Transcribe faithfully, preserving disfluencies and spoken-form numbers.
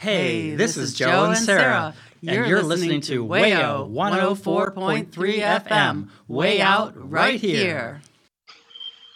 Hey, this is Joe and Sarah, and you're listening to Way O one oh four point three F M, Way Out right here.